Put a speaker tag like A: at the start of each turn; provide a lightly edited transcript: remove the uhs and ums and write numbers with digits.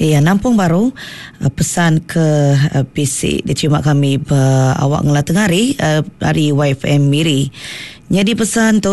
A: Ya, Nampung Baru pesan ke PC dia cuma kami awak ngelah tengari dari YFM Miri. Jadi pesan tu